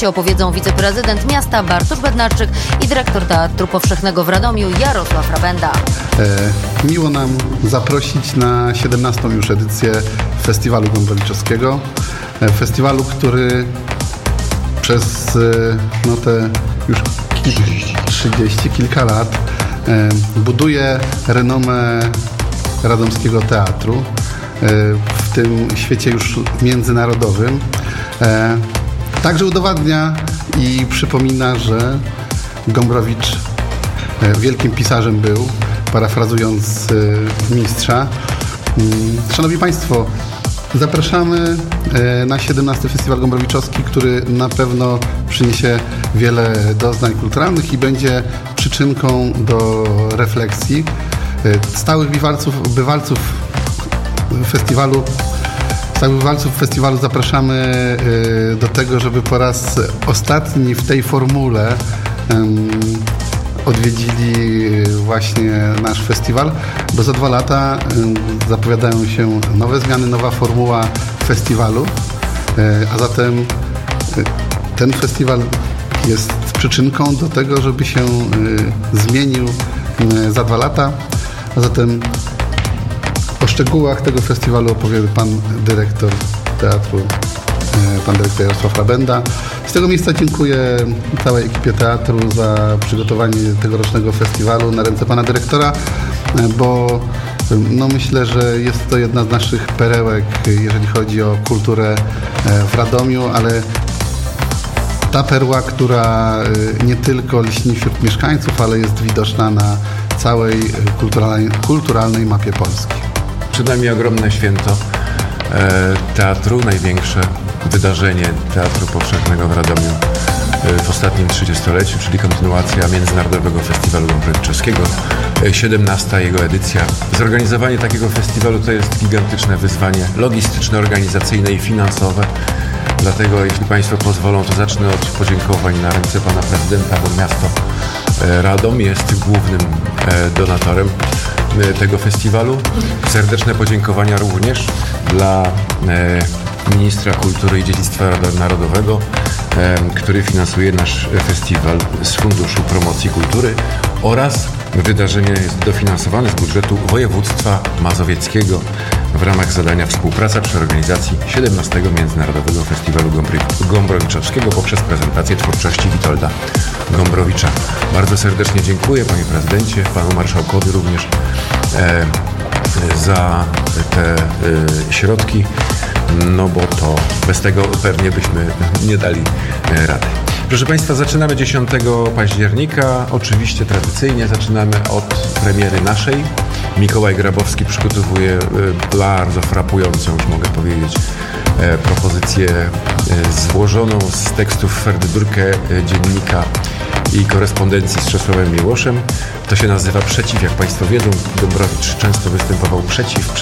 Opowiedzą wiceprezydent miasta Bartosz Bednarczyk i dyrektor Teatru Powszechnego w Radomiu Jarosław Rabenda. Miło nam zaprosić na 17. już edycję Festiwalu Gombrowiczowskiego. Festiwalu, który przez te już kilka lat buduje renomę radomskiego teatru w tym świecie już międzynarodowym. Także udowadnia i przypomina, że Gombrowicz wielkim pisarzem był, parafrazując mistrza. Szanowni Państwo, zapraszamy na 17. Festiwal Gombrowiczowski, który na pewno przyniesie wiele doznań kulturalnych i będzie przyczynką do refleksji. Stałych bywalców festiwalu zapraszamy do tego, żeby po raz ostatni w tej formule odwiedzili właśnie nasz festiwal, bo za 2 lata zapowiadają się nowe zmiany, nowa formuła festiwalu, a zatem ten festiwal jest przyczynką do tego, żeby się zmienił za 2 lata, a zatem o szczegółach tego festiwalu opowie pan dyrektor teatru, pan dyrektor Jarosław Rabenda. Z tego miejsca dziękuję całej ekipie teatru za przygotowanie tegorocznego festiwalu na ręce pana dyrektora, bo myślę, że jest to jedna z naszych perełek, jeżeli chodzi o kulturę w Radomiu, ale ta perła, która nie tylko lśni wśród mieszkańców, ale jest widoczna na całej kulturalnej mapie Polski. Przed nami ogromne święto teatru, największe wydarzenie Teatru Powszechnego w Radomiu w ostatnim 30-leciu, czyli kontynuacja Międzynarodowego Festiwalu Gombrowiczowskiego, 17. jego edycja. Zorganizowanie takiego festiwalu to jest gigantyczne wyzwanie logistyczne, organizacyjne i finansowe. Dlatego, jeśli Państwo pozwolą, to zacznę od podziękowań na ręce Pana Prezydenta, bo miasto Radom jest głównym donatorem tego festiwalu. Serdeczne podziękowania również dla ministra kultury i dziedzictwa narodowego, który finansuje nasz festiwal z Funduszu Promocji Kultury, oraz wydarzenie jest dofinansowane z budżetu województwa mazowieckiego w ramach zadania Współpraca przy organizacji 17. Międzynarodowego Festiwalu Gombrowiczowskiego poprzez prezentację twórczości Witolda Gombrowicza. Bardzo serdecznie dziękuję panie prezydencie, panu marszałkowi również za te środki, bo to bez tego pewnie byśmy nie dali rady. Proszę Państwa, zaczynamy 10 października. Oczywiście tradycyjnie zaczynamy od premiery naszej. Mikołaj Grabowski przygotowuje bardzo frapującą, już mogę powiedzieć, propozycję złożoną z tekstów Ferdy Durkę, dziennika i korespondencji z Czesławem Miłoszem. To się nazywa Przeciw. Jak Państwo wiedzą, Gombrowicz często występował przeciw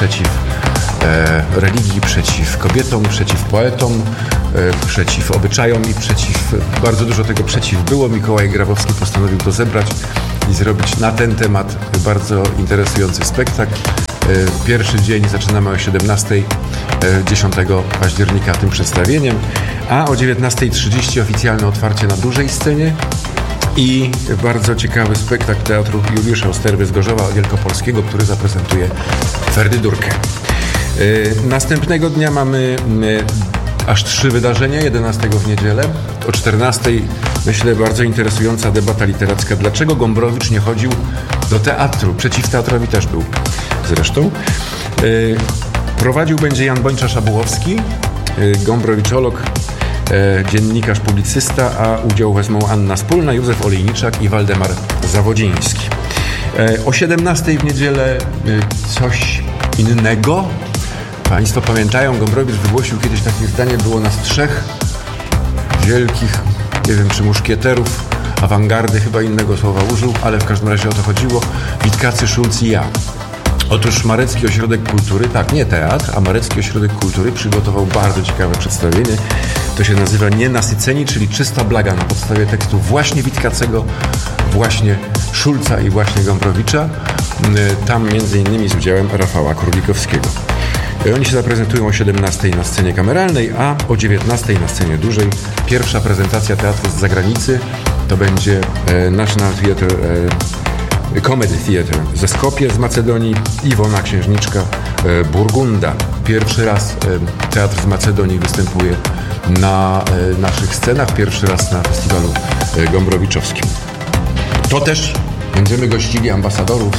religii, przeciw kobietom, przeciw poetom, przeciw obyczajom i bardzo dużo tego przeciw było. Mikołaj Grabowski postanowił to zebrać i zrobić na ten temat bardzo interesujący spektakl. Pierwszy dzień zaczynamy o 17:00, 10 października tym przedstawieniem, a o 19:30 oficjalne otwarcie na dużej scenie i bardzo ciekawy spektakl Teatru Juliusza Osterwy z Gorzowa Wielkopolskiego, który zaprezentuje Ferdy Durkę. Następnego dnia mamy aż 3 wydarzenia. 11 w niedzielę o 14:00, myślę, bardzo interesująca debata literacka. Dlaczego Gombrowicz nie chodził do teatru? Przeciw teatrowi też był zresztą. Prowadził będzie Jan Bończa-Szabułowski, gombrowiczolog, dziennikarz, publicysta, a udział wezmą Anna Spólna, Józef Olejniczak i Waldemar Zawodziński. O 17:00 w niedzielę coś innego. Państwo pamiętają, Gombrowicz wygłosił kiedyś takie zdanie: było nas 3 wielkich, nie wiem czy muszkieterów, awangardy, chyba innego słowa użył, ale w każdym razie o to chodziło: Witkacy, Szulc i ja. Otóż Marecki Ośrodek Kultury, tak, nie teatr, a Marecki Ośrodek Kultury przygotował bardzo ciekawe przedstawienie. To się nazywa Nienasyceni, czyli czysta blaga na podstawie tekstu właśnie Witkacego, właśnie Szulca i właśnie Gombrowicza. Tam między innymi z udziałem Rafała Królikowskiego. Oni się zaprezentują o 17:00 na scenie kameralnej, a o 19:00 na scenie dużej. Pierwsza prezentacja teatru z zagranicy to będzie National Theatre, Comedy Theatre ze Skopje z Macedonii, Iwona Księżniczka Burgunda. Pierwszy raz teatr z Macedonii występuje na naszych scenach, pierwszy raz na festiwalu gombrowiczowskim. To też będziemy gościli ambasadorów,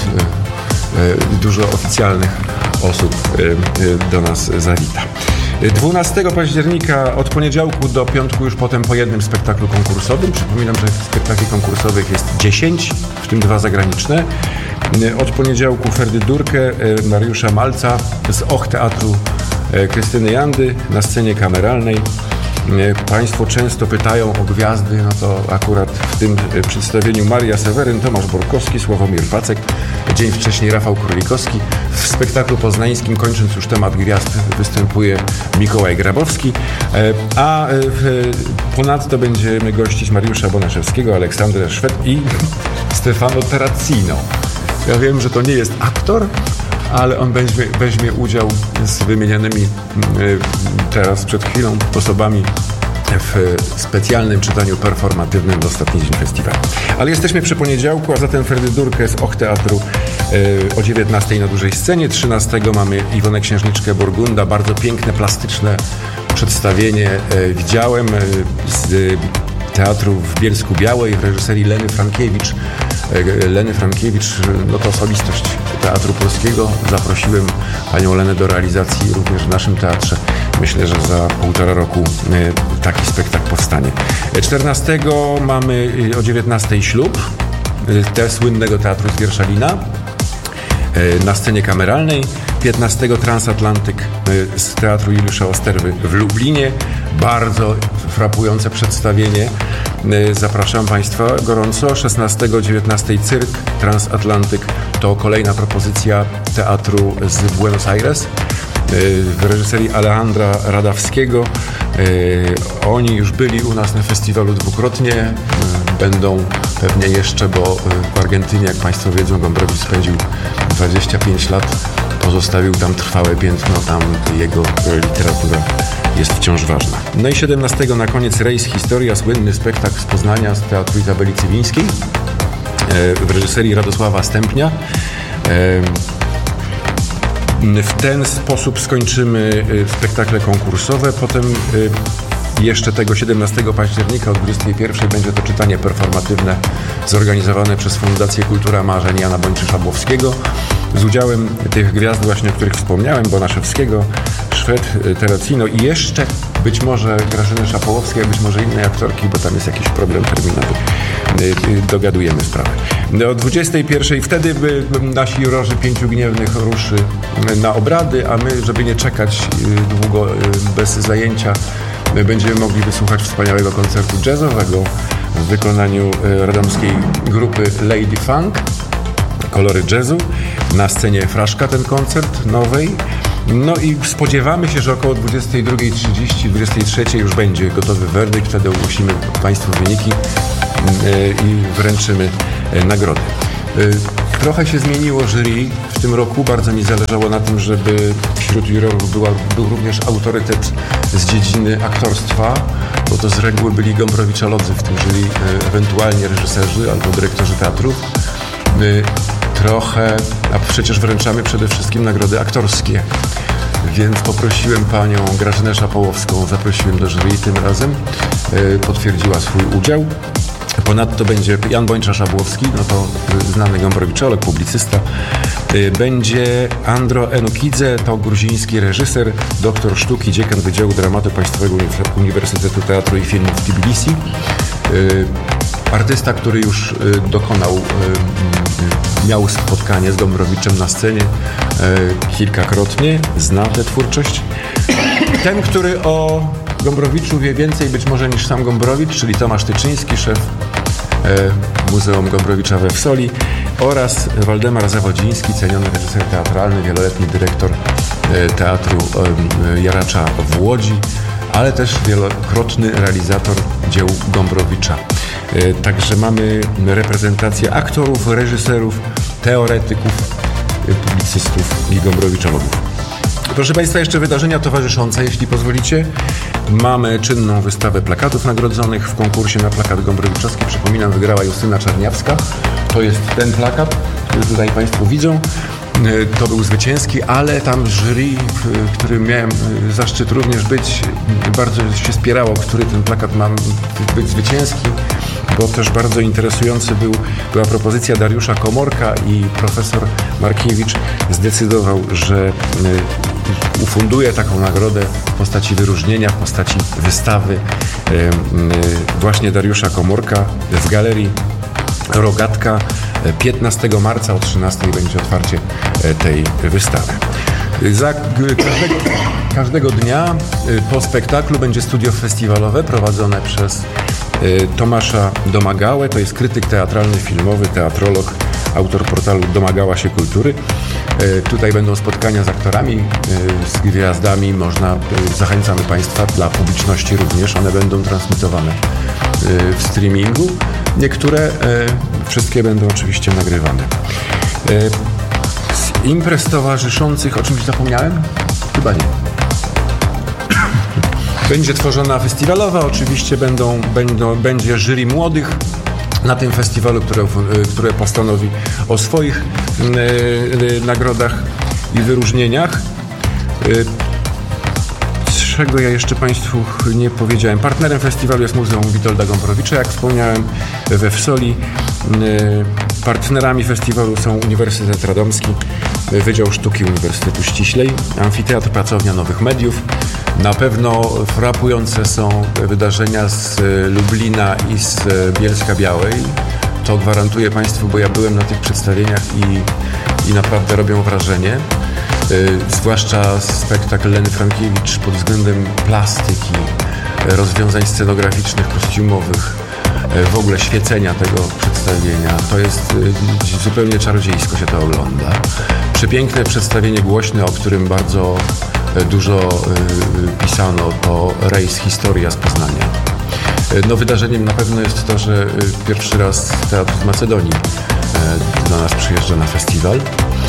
dużo oficjalnych osób do nas zawita. 12 października od poniedziałku do piątku już potem po jednym spektaklu konkursowym. Przypominam, że spektakli konkursowych jest 10, w tym 2 zagraniczne. Od poniedziałku Ferdy Durkę, Mariusza Malca z Och Teatru Krystyny Jandy na scenie kameralnej. Państwo często pytają o gwiazdy, no to akurat w tym przedstawieniu Maria Seweryn, Tomasz Borkowski, Sławomir Pacek, dzień wcześniej Rafał Królikowski. W spektaklu poznańskim, kończąc już temat gwiazd, występuje Mikołaj Grabowski, a ponadto będziemy gościć Mariusza Bonaszewskiego, Aleksandrę Szwed i Stefano Terracino. Ja wiem, że to nie jest aktor, ale on weźmie udział z wymienianymi teraz przed chwilą osobami w specjalnym czytaniu performatywnym w ostatni dzień festiwalu. Ale jesteśmy przy poniedziałku, a zatem Ferdy Durkę z Och Teatru o 19:00 na dużej scenie. 13:00 mamy Iwonę Księżniczkę Burgunda, bardzo piękne, plastyczne przedstawienie widziałem z teatru w Bielsku Białej w reżyserii Leny Frankiewicz. Leny Frankiewicz, no to osobistość teatru polskiego. Zaprosiłem panią Lenę do realizacji również w naszym teatrze. Myślę, że za 1,5 roku taki spektakl powstanie. 14:00 mamy o 19:00 Ślub słynnego teatru z Wierszalina na scenie kameralnej. 15:00 Transatlantyk z Teatru Juliusza Osterwy w Lublinie. Bardzo frapujące przedstawienie. Zapraszam Państwa gorąco. 16:00 o 19:00 Cyrk Transatlantyk to kolejna propozycja teatru z Buenos Aires w reżyserii Alejandra Radawskiego. Oni już byli u nas na festiwalu dwukrotnie. Będą pewnie jeszcze, bo w Argentynie, jak Państwo wiedzą, Gombrowicz spędził 25 lat. Pozostawił tam trwałe piętno, tam jego literatura jest wciąż ważna. No i 17:00 na koniec Rejs Historia, słynny spektakl z Poznania z Teatru Izabeli Cywińskiej w reżyserii Radosława Stępnia. W ten sposób skończymy spektakle konkursowe. Potem jeszcze tego 17 października o 21:00 będzie to czytanie performatywne zorganizowane przez Fundację Kultura Marzeń Jana Bończy-Szabłowskiego z udziałem tych gwiazd właśnie, o których wspomniałem, Bonaszewskiego, Szwed, Terracino i jeszcze być może Grażyny Szapołowskiej, a być może innej aktorki, bo tam jest jakiś problem terminowy. Dogadujemy sprawę. O 21:00 wtedy nasi jurorzy Pięciu Gniewnych ruszy na obrady, a my, żeby nie czekać długo bez zajęcia, będziemy mogli wysłuchać wspaniałego koncertu jazzowego w wykonaniu radomskiej grupy Lady Funk, Kolory Jazzu. Na scenie Fraszka ten koncert nowej. No i spodziewamy się, że około 22:30, 23:00 już będzie gotowy werdykt. Wtedy ogłosimy Państwu wyniki i wręczymy nagrody. Trochę się zmieniło jury w tym roku. Bardzo mi zależało na tym, żeby wśród jurorów był również autorytet z dziedziny aktorstwa, bo to z reguły byli Gombrowicza-lodzy w tym jury, ewentualnie reżyserzy albo dyrektorzy teatrów. Trochę, a przecież wręczamy przede wszystkim nagrody aktorskie, więc poprosiłem panią Grażynę Szapołowską, zaprosiłem do jury tym razem, potwierdziła swój udział. Ponadto będzie Jan Bończa-Szabłowski, no to znany gombrowiczołek, publicysta. Będzie Andro Enukidze, to gruziński reżyser, doktor sztuki, dziekan Wydziału Dramatu Państwowego Uniwersytetu Teatru i Filmu w Tbilisi. Artysta, który już miał spotkanie z Gombrowiczem na scenie kilkakrotnie, zna tę twórczość. Ten, który o Gombrowiczu wie więcej być może niż sam Gombrowicz, czyli Tomasz Tyczyński, szef Muzeum Gombrowicza we Wsoli, oraz Waldemar Zawodziński, ceniony reżyser teatralny, wieloletni dyrektor Teatru Jaracza w Łodzi, ale też wielokrotny realizator dzieł Gombrowicza. Także mamy reprezentację aktorów, reżyserów, teoretyków, publicystów i gombrowiczologów. Proszę Państwa, jeszcze wydarzenia towarzyszące, jeśli pozwolicie. Mamy czynną wystawę plakatów nagrodzonych w konkursie na plakat gombrowiczoski. Przypominam, wygrała Justyna Czarniawska. To jest ten plakat, który tutaj Państwo widzą. To był zwycięski, ale tam jury, w którym miałem zaszczyt również być, bardzo się spierało, który ten plakat ma być zwycięski, bo też bardzo interesujący była propozycja Dariusza Komorka i profesor Markiewicz zdecydował, że ufunduje taką nagrodę w postaci wyróżnienia, w postaci wystawy właśnie Dariusza Komorka w Galerii Rogatka. 15 marca o 13 będzie otwarcie tej wystawy. Każdego dnia po spektaklu będzie studio festiwalowe prowadzone przez Tomasza Domagałę. To jest krytyk teatralny, filmowy, teatrolog, autor portalu Domagała się Kultury. Tutaj będą spotkania z aktorami, z gwiazdami. Zachęcamy Państwa, dla publiczności również. One będą transmitowane w streamingu. Niektóre, wszystkie będą oczywiście nagrywane. Z imprez towarzyszących, o czymś zapomniałem? Chyba nie. Będzie tworzona festiwalowa, oczywiście będzie jury młodych na tym festiwalu, które postanowi o swoich nagrodach i wyróżnieniach. Czego ja jeszcze Państwu nie powiedziałem. Partnerem festiwalu jest Muzeum Witolda Gombrowicza, jak wspomniałem, we Wsoli. Partnerami festiwalu są Uniwersytet Radomski, Wydział Sztuki Uniwersytetu Ściślej, Amfiteatr Pracownia Nowych Mediów. Na pewno frapujące są wydarzenia z Lublina i z Bielska-Białej. To gwarantuję Państwu, bo ja byłem na tych przedstawieniach i naprawdę robią wrażenie. Zwłaszcza spektakl Leny Frankiewicz pod względem plastyki, rozwiązań scenograficznych, kostiumowych, w ogóle świecenia tego przedstawienia. To jest zupełnie czarodziejsko się to ogląda. Przepiękne przedstawienie głośne, o którym bardzo dużo pisano, to rejs Historia z Poznania. No, wydarzeniem na pewno jest to, że pierwszy raz Teatr z Macedonii do nas przyjeżdża na festiwal.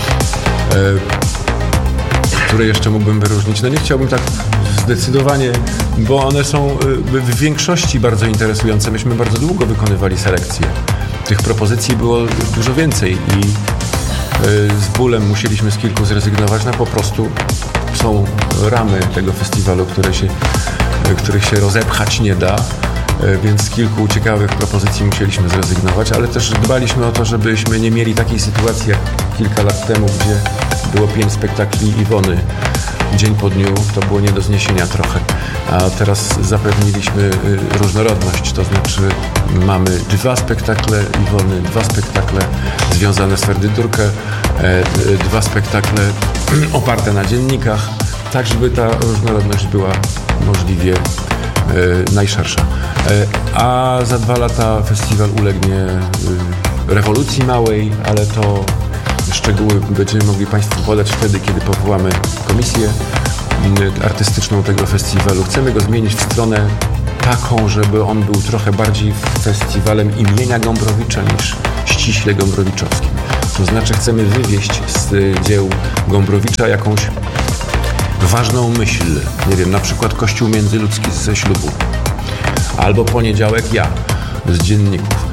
Które jeszcze mógłbym wyróżnić. No nie chciałbym tak zdecydowanie, bo one są w większości bardzo interesujące. Myśmy bardzo długo wykonywali selekcję. Tych propozycji było dużo więcej i z bólem musieliśmy z kilku zrezygnować. No po prostu są ramy tego festiwalu, których się rozepchać nie da. Więc z kilku ciekawych propozycji musieliśmy zrezygnować, ale też dbaliśmy o to, żebyśmy nie mieli takiej sytuacji jak kilka lat temu, gdzie było 5 spektakli Iwony dzień po dniu. To było nie do zniesienia trochę. A teraz zapewniliśmy różnorodność, to znaczy mamy 2 spektakle Iwony, 2 spektakle związane z Ferdydurkę, 2 spektakle oparte na dziennikach, tak żeby ta różnorodność była możliwie najszersza. A za 2 lata festiwal ulegnie rewolucji małej, ale to szczegóły będziemy mogli Państwu podać wtedy, kiedy powołamy komisję artystyczną tego festiwalu. Chcemy go zmienić w stronę taką, żeby on był trochę bardziej festiwalem imienia Gombrowicza niż ściśle gombrowiczowskim. To znaczy chcemy wywieźć z dzieł Gombrowicza jakąś ważną myśl. Nie wiem, na przykład Kościół międzyludzki ze Ślubu. Albo Poniedziałek ja z Dzienników.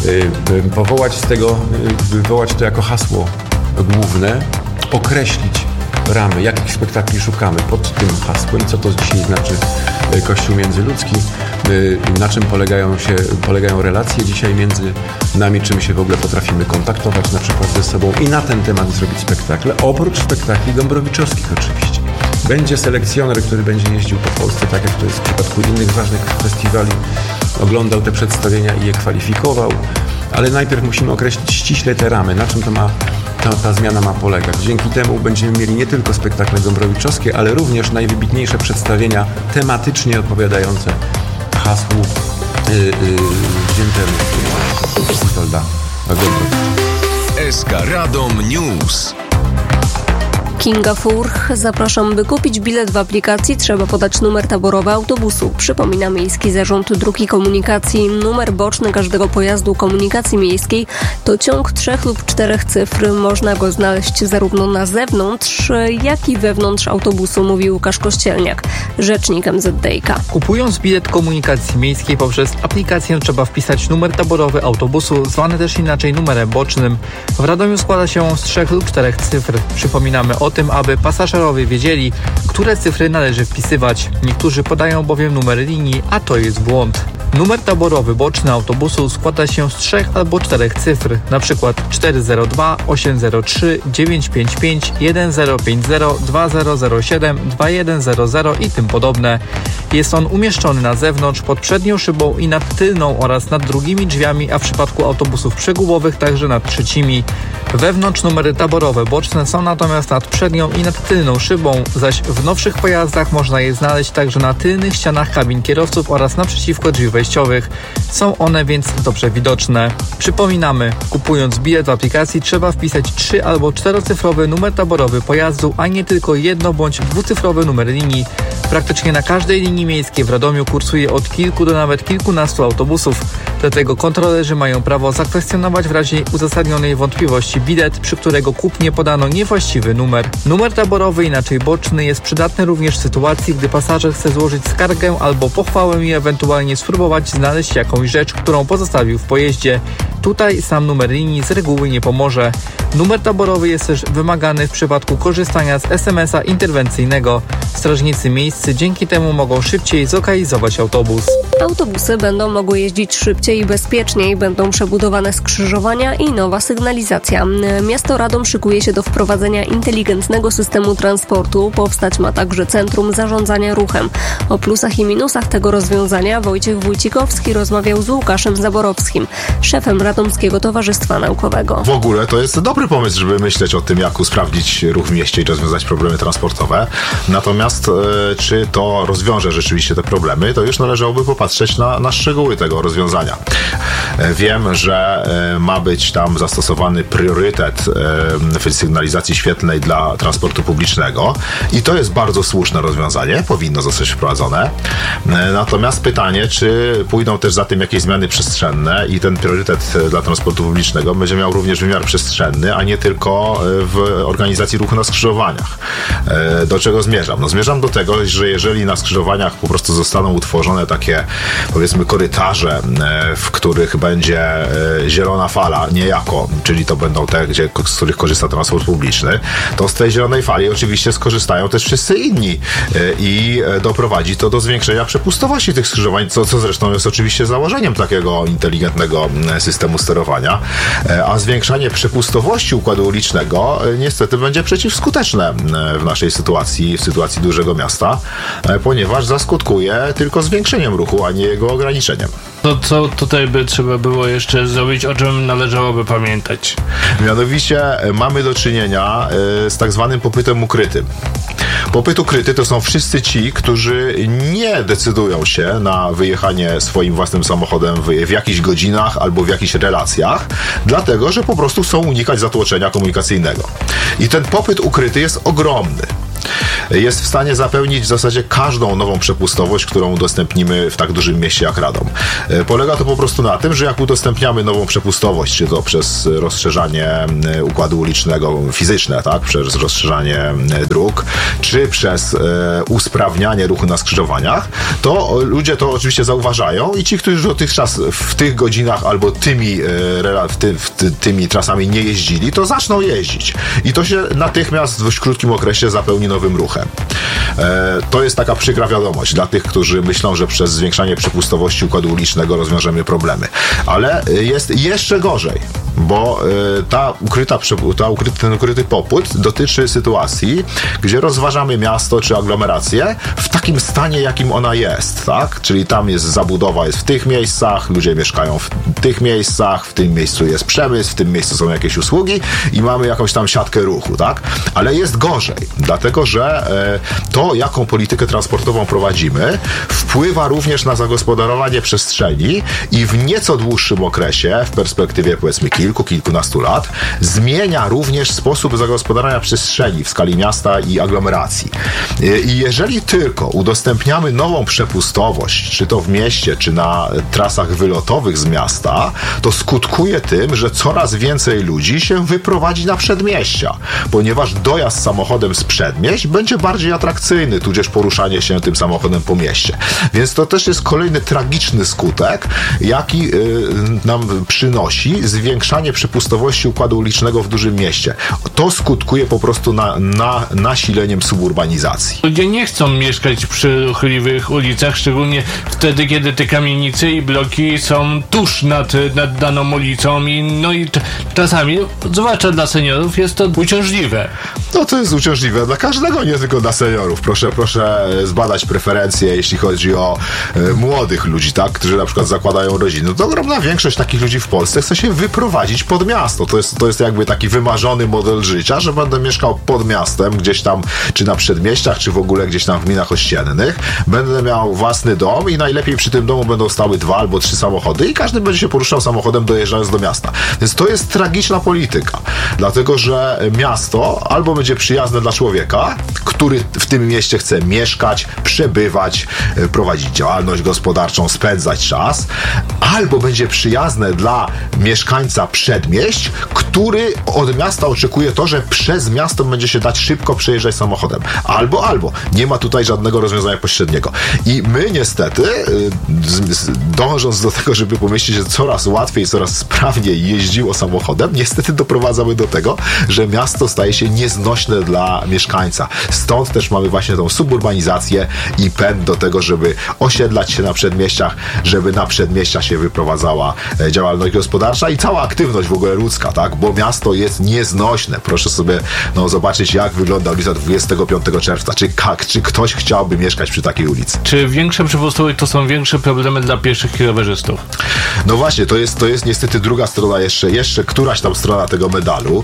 Wywołać to jako hasło główne, określić ramy, jakich spektakli szukamy pod tym hasłem, co to dzisiaj znaczy Kościół międzyludzki, na czym polegają relacje dzisiaj między nami, czym się w ogóle potrafimy kontaktować na przykład ze sobą i na ten temat zrobić spektakle, oprócz spektakli gombrowiczowskich oczywiście. Będzie selekcjoner, który będzie jeździł po Polsce, tak jak to jest w przypadku innych ważnych festiwali, oglądał te przedstawienia i je kwalifikował, ale najpierw musimy określić ściśle te ramy, na czym ta zmiana ma polegać. Dzięki temu będziemy mieli nie tylko spektakle gombrowiczowskie, ale również najwybitniejsze przedstawienia tematycznie odpowiadające hasłu wziętemu z Witolda Gombrowicza. SK Radom News. Kinga Furch. Zapraszam, by kupić bilet w aplikacji trzeba podać numer taborowy autobusu. Przypomina Miejski Zarząd Dróg i Komunikacji. Numer boczny każdego pojazdu komunikacji miejskiej to ciąg 3 lub 4 cyfr. Można go znaleźć zarówno na zewnątrz, jak i wewnątrz autobusu, mówi Łukasz Kościelniak, rzecznik MZDiK. Kupując bilet komunikacji miejskiej poprzez aplikację trzeba wpisać numer taborowy autobusu, zwany też inaczej numerem bocznym. W Radomiu składa się on z 3 lub 4 cyfr. Przypominamy o tym, aby pasażerowie wiedzieli, które cyfry należy wpisywać. Niektórzy podają bowiem numery linii, a to jest błąd. Numer taborowy boczny autobusu składa się z 3 albo 4 cyfr, np. 402, 803, 955, 1050, 2007, 2100 i tym podobne. Jest on umieszczony na zewnątrz, pod przednią szybą i nad tylną oraz nad drugimi drzwiami, a w przypadku autobusów przegubowych także nad trzecimi. Wewnątrz numery taborowe boczne są natomiast nad przednią i nad tylną szybą, zaś w nowszych pojazdach można je znaleźć także na tylnych ścianach kabin kierowców oraz naprzeciwko drzwi wejściowych. Są one więc dobrze widoczne. Przypominamy, kupując bilet w aplikacji trzeba wpisać 3 albo 4-cyfrowy numer taborowy pojazdu, a nie tylko 1- bądź 2-cyfrowy numer linii. Praktycznie na każdej linii miejskiej w Radomiu kursuje od kilku do nawet kilkunastu autobusów. Dlatego kontrolerzy mają prawo zakwestionować w razie uzasadnionej wątpliwości bilet, przy którego kupnie podano niewłaściwy numer. Numer taborowy, inaczej boczny, jest przydatny również w sytuacji, gdy pasażer chce złożyć skargę albo pochwałę i ewentualnie spróbować znaleźć jakąś rzecz, którą pozostawił w pojeździe. Tutaj sam numer linii z reguły nie pomoże. Numer taborowy jest też wymagany w przypadku korzystania z SMS-a interwencyjnego. Strażnicy miejscy dzięki temu mogą szybciej zlokalizować autobus. Autobusy będą mogły jeździć szybciej i bezpieczniej, będą przebudowane skrzyżowania i nowa sygnalizacja. Miasto Radom szykuje się do wprowadzenia inteligentnego systemu transportu. Powstać ma także Centrum Zarządzania Ruchem. O plusach i minusach tego rozwiązania Wojciech Wójcikowski rozmawiał z Łukaszem Zaborowskim, szefem Radomskiego Towarzystwa Naukowego. W ogóle to jest dobry pomysł, żeby myśleć o tym, jak usprawnić ruch w mieście i rozwiązać problemy transportowe. Natomiast czy to rozwiąże rzeczywiście te problemy, to już należałoby popatrzeć na szczegóły tego rozwiązania. Wiem, że ma być tam zastosowany priorytet w sygnalizacji świetlnej dla transportu publicznego i to jest bardzo słuszne rozwiązanie, powinno zostać wprowadzone. Natomiast pytanie, czy pójdą też za tym jakieś zmiany przestrzenne i ten priorytet dla transportu publicznego będzie miał również wymiar przestrzenny, a nie tylko w organizacji ruchu na skrzyżowaniach. Do czego zmierzam? No zmierzam do tego, że jeżeli na skrzyżowaniach po prostu zostaną utworzone takie, powiedzmy, korytarze, w których będzie zielona fala niejako, czyli to będą te, z których korzysta transport publiczny, to z tej zielonej fali oczywiście skorzystają też wszyscy inni i doprowadzi to do zwiększenia przepustowości tych skrzyżowań, co zresztą jest oczywiście założeniem takiego inteligentnego systemu sterowania, a zwiększanie przepustowości układu ulicznego niestety będzie przeciwskuteczne w naszej sytuacji, w sytuacji dużego miasta, ponieważ zaskutkuje tylko zwiększeniem ruchu, a nie jego ograniczeniem. To co tutaj by trzeba było jeszcze zrobić, o czym należałoby pamiętać? Mianowicie mamy do czynienia z tak zwanym popytem ukrytym. Popyt ukryty to są wszyscy ci, którzy nie decydują się na wyjechanie swoim własnym samochodem w jakichś godzinach albo w jakichś relacjach, dlatego, że po prostu chcą unikać zatłoczenia komunikacyjnego. I ten popyt ukryty jest ogromny. Jest w stanie zapełnić w zasadzie każdą nową przepustowość, którą udostępnimy w tak dużym mieście jak Radom. Polega to po prostu na tym, że jak udostępniamy nową przepustowość, czy to przez rozszerzanie układu ulicznego fizyczne, tak, przez rozszerzanie dróg, czy przez usprawnianie ruchu na skrzyżowaniach, to ludzie to oczywiście zauważają i ci, którzy dotychczas w tych godzinach albo tymi trasami nie jeździli, to zaczną jeździć. I to się natychmiast w dość krótkim okresie zapełni nowym ruchem. To jest taka przykra wiadomość dla tych, którzy myślą, że przez zwiększanie przepustowości układu ulicznego rozwiążemy problemy. Ale jest jeszcze gorzej, bo ten ukryty popyt dotyczy sytuacji, gdzie rozważamy miasto czy aglomerację w takim stanie, jakim ona jest, tak? Czyli tam jest zabudowa, jest w tych miejscach, ludzie mieszkają w tych miejscach, w tym miejscu jest przemysł, w tym miejscu są jakieś usługi i mamy jakąś tam siatkę ruchu, tak? Ale jest gorzej, dlatego że to, jaką politykę transportową prowadzimy, wpływa również na zagospodarowanie przestrzeni i w nieco dłuższym okresie, w perspektywie powiedzmy kilkunastu lat, zmienia również sposób zagospodarowania przestrzeni w skali miasta i aglomeracji. I jeżeli tylko udostępniamy nową przepustowość, czy to w mieście, czy na trasach wylotowych z miasta, to skutkuje tym, że coraz więcej ludzi się wyprowadzi na przedmieścia, ponieważ dojazd samochodem z przedmieść będzie bardziej atrakcyjny, tudzież poruszanie się tym samochodem po mieście. Więc to też jest kolejny tragiczny skutek, jaki nam przynosi zwiększanie przepustowości układu ulicznego w dużym mieście. To skutkuje po prostu nasileniem suburbanizacji. Ludzie nie chcą mieszkać przy ruchliwych ulicach, szczególnie wtedy, kiedy te kamienice i bloki są tuż nad daną ulicą i czasami, zwłaszcza dla seniorów, jest to uciążliwe. No to jest uciążliwe dla każdego, nie tylko dla seniorów. Proszę zbadać preferencje, jeśli chodzi o młodych ludzi, tak, którzy na przykład zakładają rodziny. To ogromna większość takich ludzi w Polsce chce się wyprowadzić pod miasto. To jest jakby taki wymarzony model życia, że będę mieszkał pod miastem, gdzieś tam, czy na przedmieściach, czy w ogóle gdzieś tam w gminach ościennych. Będę miał własny dom i najlepiej przy tym domu będą stały 2 albo 3 samochody i każdy będzie się poruszał samochodem dojeżdżając do miasta. Więc to jest tragiczna polityka. Dlatego, że miasto albo będzie przyjazne dla człowieka, który w tym mieście chce mieszkać, przebywać, prowadzić działalność gospodarczą, spędzać czas, albo będzie przyjazne dla mieszkańca przedmieść, który od miasta oczekuje to, że przez miasto będzie się dać szybko przejeżdżać samochodem. Albo. Nie ma tutaj żadnego rozwiązania pośredniego. I my niestety, dążąc do tego, żeby pomyśleć, że coraz łatwiej, coraz sprawniej jeździło samochodem, niestety doprowadzamy do tego, że miasto staje się nieznośne dla mieszkańca. Stąd też mamy właśnie tą suburbanizację i pęd do tego, żeby osiedlać się na przedmieściach, żeby na przedmieścia się wyprowadzała działalność gospodarcza i cała aktywność w ogóle ludzka, tak? Bo miasto jest nieznośne. Proszę sobie zobaczyć, jak wygląda ulica 25 czerwca. Czy ktoś chciałby mieszkać przy takiej ulicy? Czy większe przepustowość to są większe problemy dla pieszych i rowerzystów? No właśnie, to jest niestety druga strona, jeszcze któraś tam strona tego medalu,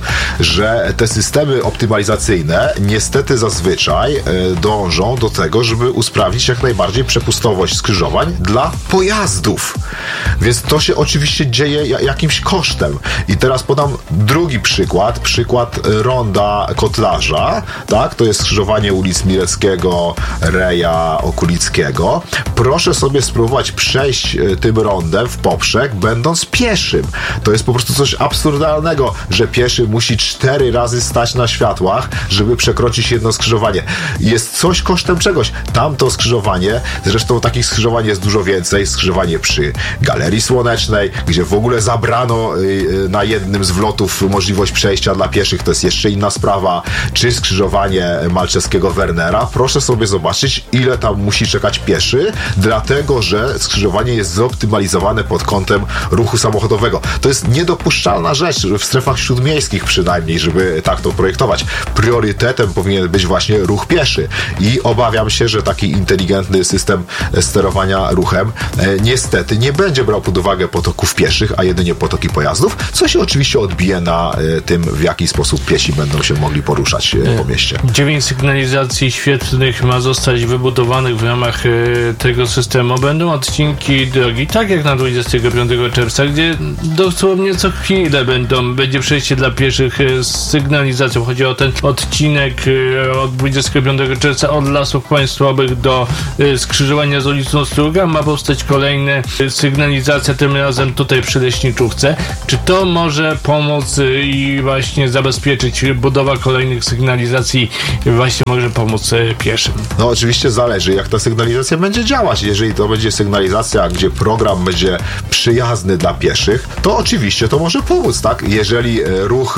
że te systemy optymalizacyjne niestety zazwyczaj dążą do tego, żeby usprawnić jak najbardziej przepustowość skrzyżowań dla pojazdów. Więc to się oczywiście dzieje jakimś kosztem. I teraz podam drugi przykład ronda Kotlarza, tak? To jest skrzyżowanie ulic Mileckiego, Reja, Okulickiego. Proszę sobie spróbować przejść tym rondem w poprzek, będąc pieszym. To jest po prostu coś absurdalnego, że pieszy musi 4 razy stać na światłach, żeby przekroczyć jedno skrzyżowanie. Jest coś kosztem czegoś. Tamto skrzyżowanie, zresztą takich skrzyżowań jest dużo więcej. Skrzyżowanie przy Galerii Słonecznej, gdzie w ogóle zabrano na jednym z wlotów możliwość przejścia dla pieszych, to jest jeszcze inna sprawa. Czy skrzyżowanie Malczewskiego Wernera. Proszę sobie zobaczyć, ile tam musi czekać pieszy, dlatego, że skrzyżowanie jest zoptymalizowane pod kątem ruchu samochodowego. To jest niedopuszczalna rzecz, w strefach śródmiejskich przynajmniej, żeby tak to projektować. Priorytetem powinien być właśnie ruch pieszy i obawiam się, że taki inteligentny system sterowania ruchem niestety nie będzie brał pod uwagę potoków pieszych, a jedynie potoki pojazdów, co się oczywiście odbije na tym, w jaki sposób piesi będą się mogli poruszać po mieście. 9 sygnalizacji świetlnych ma zostać wybudowanych w ramach tego systemu. Będą odcinki drogi, tak jak na 25 czerwca, gdzie dosłownie co chwilę będzie przejście dla pieszych z sygnalizacją. Chodzi o ten odcinek od 25 czerwca od Lasów Państwowych do skrzyżowania z ulicą Struga. Ma powstać kolejna sygnalizacja, tym razem tutaj przy Leśniczówce. Czy to może pomóc i właśnie zabezpieczyć budowa kolejnych sygnalizacji właśnie może pomóc pieszym? No oczywiście zależy, jak ta sygnalizacja będzie działać. Jeżeli to będzie sygnalizacja, gdzie program będzie przyjazny dla pieszych, to oczywiście to może pomóc, tak? Jeżeli ruch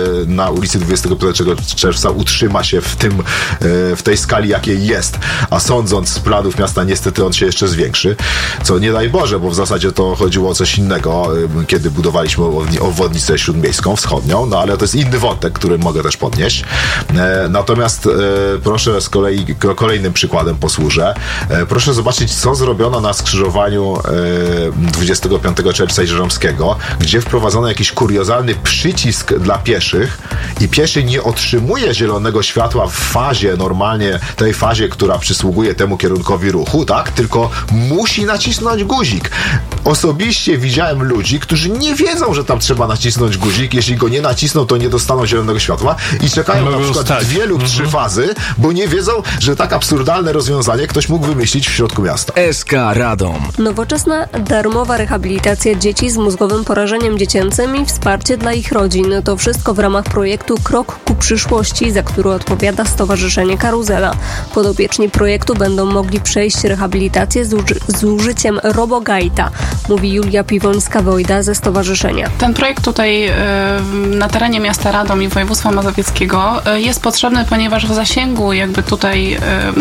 na ulicy 25 czerwca utrzyma się w tej skali, jakiej jest, a sądząc z planów miasta, niestety on się jeszcze zwiększy, co nie daj Boże, bo w zasadzie to chodziło o coś innego, kiedy budowaliśmy obwodnicę śródmiejską, wschodnią, no ale to jest inny wątek, który mogę też podnieść. Natomiast proszę z kolei kolejnym przykładem posłużę. Proszę zobaczyć, co zrobiono na skrzyżowaniu 25 czerwca i Żeromskiego, gdzie wprowadzono jakiś kuriozalny przycisk dla pieszych i pieszy nie otrzymuje zielonego światła w fazie, normalnie tej fazie, która przysługuje temu kierunkowi ruchu, tak? Tylko musi nacisnąć guzik. Osobiście widziałem ludzi, którzy nie wiedzą, wiedzą, że tam trzeba nacisnąć guzik, jeśli go nie nacisną, to nie dostaną zielonego światła i czekają na przykład 2 lub 3 fazy, bo nie wiedzą, że tak absurdalne rozwiązanie ktoś mógł wymyślić w środku miasta. SK Radom. Nowoczesna, darmowa rehabilitacja dzieci z mózgowym porażeniem dziecięcym i wsparcie dla ich rodzin. To wszystko w ramach projektu Krok ku przyszłości, za który odpowiada Stowarzyszenie Karuzela. Podopieczni projektu będą mogli przejść rehabilitację z użyciem RoboGuide'a, mówi Julia Piwońska-Wojda ze stowarzyszenia. Ten projekt tutaj na terenie miasta Radom i województwa mazowieckiego jest potrzebny, ponieważ w zasięgu jakby tutaj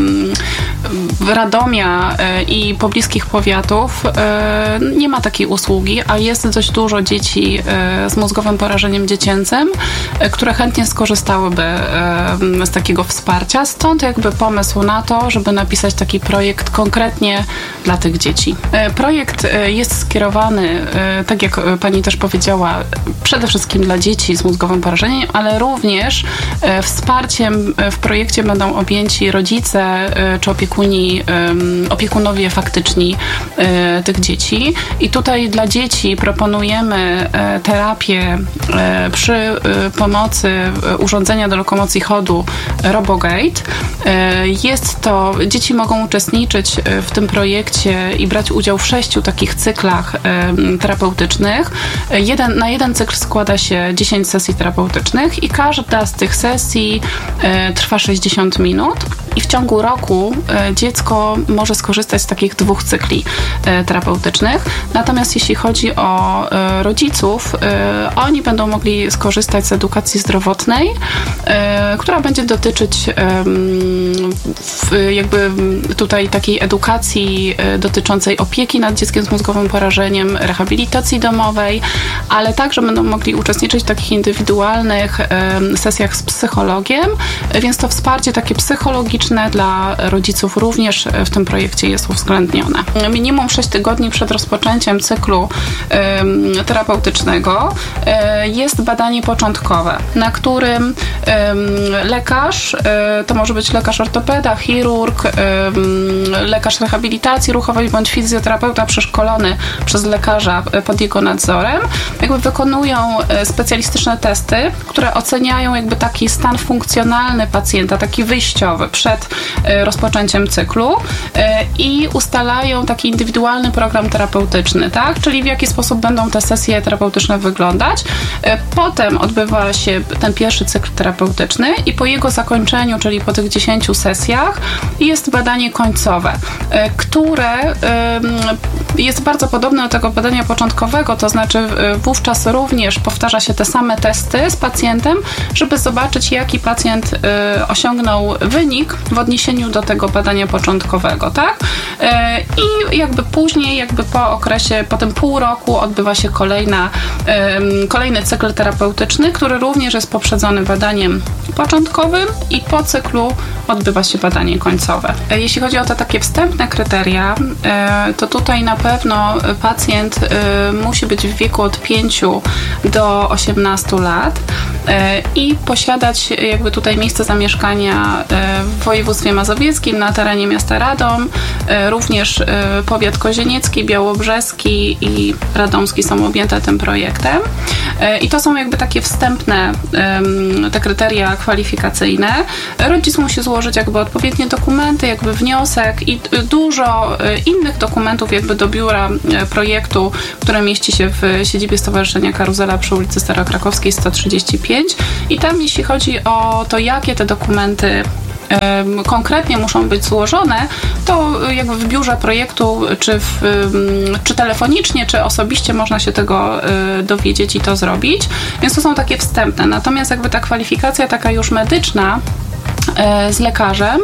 Radomia i pobliskich powiatów nie ma takiej usługi, a jest dość dużo dzieci z mózgowym porażeniem dziecięcym, które chętnie skorzystałyby z takiego wsparcia. Stąd jakby pomysł na to, żeby napisać taki projekt konkretnie dla tych dzieci. Projekt jest skierowany, tak jak pani też powiedziała, przede wszystkim dla dzieci z mózgowym porażeniem, ale również wsparciem w projekcie będą objęci rodzice czy opiekunowie faktyczni tych dzieci. I tutaj dla dzieci proponujemy terapię przy pomocy urządzenia do lokomocji chodu RoboGuide. Dzieci mogą uczestniczyć w tym projekcie i brać udział w 6 takich cyklach terapeutycznych. Na jeden cykl składa się 10 sesji terapeutycznych i każda z tych sesji trwa 60 minut. I w ciągu roku dziecko może skorzystać z takich 2 cykli terapeutycznych. Natomiast jeśli chodzi o rodziców, oni będą mogli skorzystać z edukacji zdrowotnej, która będzie dotyczyć jakby tutaj takiej edukacji dotyczącej opieki nad dzieckiem z mózgowym porażeniem, rehabilitacji domowej, ale także będą mogli uczestniczyć w takich indywidualnych sesjach z psychologiem, więc to wsparcie takie psychologiczne dla rodziców również w tym projekcie jest uwzględnione. Minimum 6 tygodni przed rozpoczęciem cyklu terapeutycznego jest badanie początkowe, na którym lekarz, to może być lekarz ortopeda, chirurg, lekarz rehabilitacji ruchowej bądź fizjoterapeuta przeszkolony przez lekarza pod jego nadzorem, jakby wykonują specjalistyczne testy, które oceniają jakby taki stan funkcjonalny pacjenta, taki wyjściowy przed rozpoczęciem cyklu i ustalają taki indywidualny program terapeutyczny, tak? Czyli w jaki sposób będą te sesje terapeutyczne wyglądać. Potem odbywa się ten pierwszy cykl terapeutyczny i po jego zakończeniu, czyli po tych 10 sesjach, jest badanie końcowe, które jest bardzo podobne do tego badania początkowego, to znaczy wówczas również powtarza się te same testy z pacjentem, żeby zobaczyć, jaki pacjent osiągnął wynik w odniesieniu do tego badania początkowego, tak? I jakby później, po tym pół roku odbywa się kolejny cykl terapeutyczny, który również jest poprzedzony badaniem początkowym i po cyklu odbywa się badanie końcowe. Jeśli chodzi o te takie wstępne kryteria, to tutaj na pewno pacjent musi być w wieku od 5 do 18 lat i posiadać jakby tutaj miejsce zamieszkania w województwie mazowieckim na terenie miasta Radom. Również powiat kozieniecki, białobrzeski i radomski są objęte tym projektem. I to są jakby takie wstępne te kryteria kwalifikacyjne. Rodzic musi złożyć jakby odpowiednie dokumenty, jakby wniosek i dużo innych dokumentów jakby do biura projektu, które mieści się w siedzibie Stowarzyszenia Karuzela przy ulicy Starokrakowskiej 135. I tam jeśli chodzi o to, jakie te dokumenty konkretnie muszą być złożone, to jakby w biurze projektu, czy telefonicznie, czy osobiście można się tego dowiedzieć i to zrobić. Więc to są takie wstępne. Natomiast jakby ta kwalifikacja taka już medyczna z lekarzem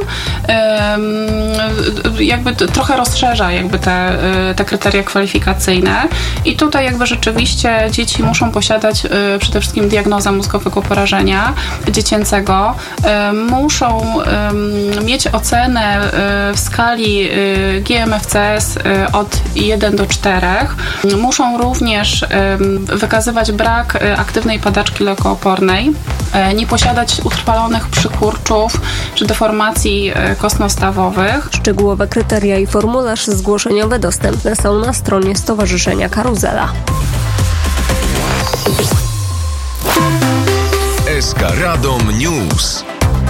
jakby trochę rozszerza jakby te kryteria kwalifikacyjne i tutaj jakby rzeczywiście dzieci muszą posiadać przede wszystkim diagnozę mózgowego porażenia dziecięcego, muszą mieć ocenę w skali GMFCS od 1 do 4, muszą również wykazywać brak aktywnej padaczki lekoopornej, nie posiadać utrwalonych przykurczów czy deformacji kostno-stawowych. Szczegółowe kryteria i formularz zgłoszeniowy dostępne są na stronie Stowarzyszenia Karuzela. SK Radom News.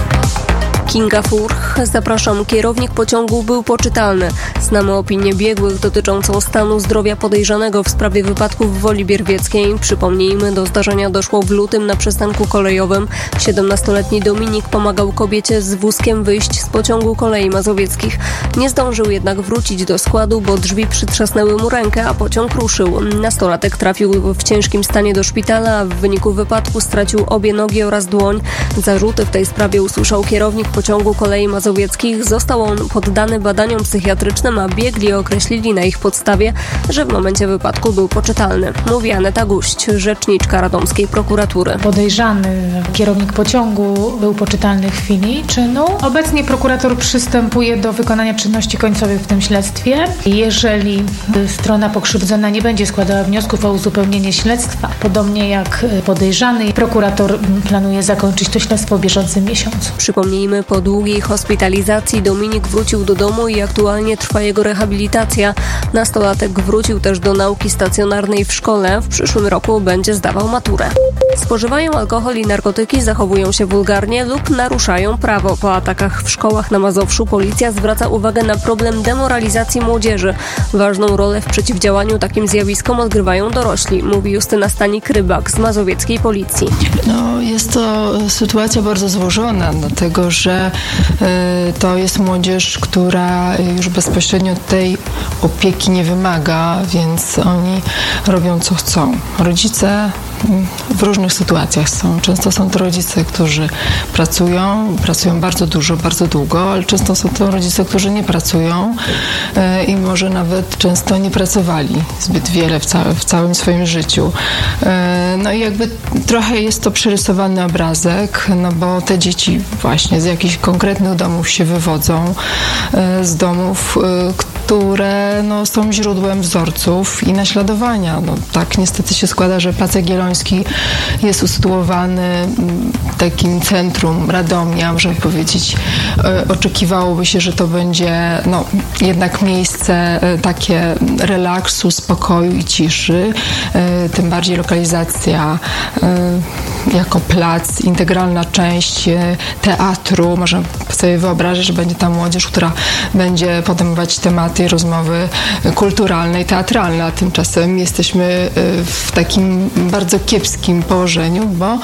Kinga Furch. Zapraszam. Kierownik pociągu był poczytalny. Znamy opinię biegłych dotyczącą stanu zdrowia podejrzanego w sprawie wypadku w Woli Bierwieckiej. Przypomnijmy, do zdarzenia doszło w lutym na przystanku kolejowym. 17-letni Dominik pomagał kobiecie z wózkiem wyjść z pociągu Kolei Mazowieckich. Nie zdążył jednak wrócić do składu, bo drzwi przytrzasnęły mu rękę, a pociąg ruszył. Nastolatek trafił w ciężkim stanie do szpitala, a w wyniku wypadku stracił obie nogi oraz dłoń. Zarzuty w tej sprawie usłyszał kierownik pociągu Kolei Mazowieckich. Został on poddany badaniom psychiatrycznym, a biegli określili na ich podstawie, że w momencie wypadku był poczytalny. Mówi Aneta Guść, rzeczniczka radomskiej prokuratury. Podejrzany kierownik pociągu był poczytalny w chwili czynu. Obecnie prokurator przystępuje do wykonania czynności końcowych w tym śledztwie. Jeżeli strona pokrzywdzona nie będzie składała wniosków o uzupełnienie śledztwa, podobnie jak podejrzany, prokurator planuje zakończyć to śledztwo w bieżącym miesiącu. Przypomnijmy, po długiej hospitalizacji Dominik wrócił do domu i aktualnie trwa jego rehabilitacja. Nastolatek wrócił też do nauki stacjonarnej w szkole. W przyszłym roku będzie zdawał maturę. Spożywają alkohol i narkotyki, zachowują się wulgarnie lub naruszają prawo. Po atakach w szkołach na Mazowszu policja zwraca uwagę na problem demoralizacji młodzieży. Ważną rolę w przeciwdziałaniu takim zjawiskom odgrywają dorośli, mówi Justyna Stanik-Rybak z mazowieckiej policji. Jest to sytuacja bardzo złożona, dlatego że to jest młodzież, która już bezpośrednio tej opieki nie wymaga, więc oni robią co chcą. Rodzice w różnych sytuacjach są. Często są to rodzice, którzy pracują bardzo dużo, bardzo długo, ale często są to rodzice, którzy nie pracują i może nawet często nie pracowali zbyt wiele w całym swoim życiu. No i jakby trochę jest to przerysowany obrazek, no bo te dzieci właśnie z jakichś konkretnych domów się wywodzą, z domów, które są źródłem wzorców i naśladowania. Tak niestety się składa, że Plac Jagielloński jest usytuowany w takim centrum Radomia, można powiedzieć. Oczekiwałoby się, że to będzie jednak miejsce takie relaksu, spokoju i ciszy. Tym bardziej lokalizacja jako plac, integralna część teatru. Można sobie wyobrazić, że będzie tam młodzież, która będzie podejmować tematy i rozmowy kulturalne i teatralne, a tymczasem jesteśmy w takim bardzo kiepskim położeniu, bo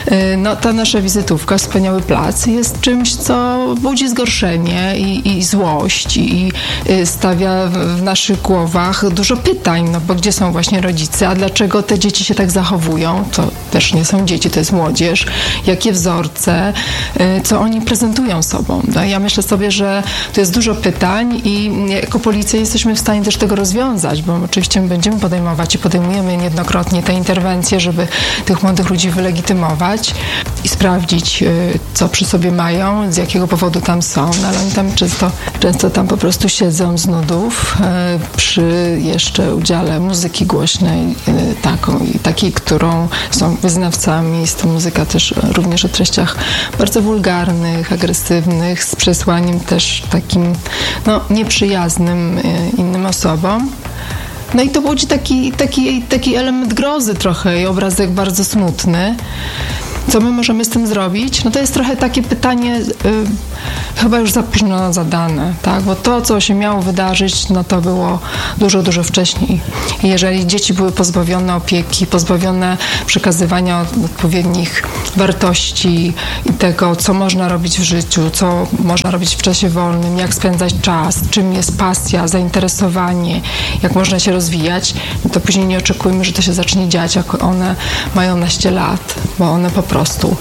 ta nasza wizytówka, Wspaniały Plac, jest czymś, co budzi zgorszenie i złość i stawia w naszych głowach dużo pytań, bo gdzie są właśnie rodzice, a dlaczego te dzieci się tak zachowują? To też nie są dzieci, to jest młodzież. Jakie wzorce, co oni prezentują sobą? Ja myślę sobie, że to jest dużo pytań i jako policja jesteśmy w stanie też tego rozwiązać, bo oczywiście będziemy podejmować i podejmujemy niejednokrotnie te interwencje, żeby tych młodych ludzi wylegitymować i sprawdzić, co przy sobie mają, z jakiego powodu tam są, ale oni tam często tam po prostu siedzą z nudów przy jeszcze udziale muzyki głośnej, takiej, którą są wyznawcami. Jest to muzyka też również o treściach bardzo wulgarnych, agresywnych, z przesłaniem też takim nieprzyjaznym innym osobom. No i to budzi taki element grozy trochę i obrazek bardzo smutny. Co my możemy z tym zrobić? To jest trochę takie pytanie chyba już za późno zadane, tak? Bo to, co się miało wydarzyć, to było dużo, dużo wcześniej. I jeżeli dzieci były pozbawione opieki, pozbawione przekazywania odpowiednich wartości i tego, co można robić w życiu, co można robić w czasie wolnym, jak spędzać czas, czym jest pasja, zainteresowanie, jak można się rozwijać, to później nie oczekujmy, że to się zacznie dziać, jak one mają naście lat, bo one po prostu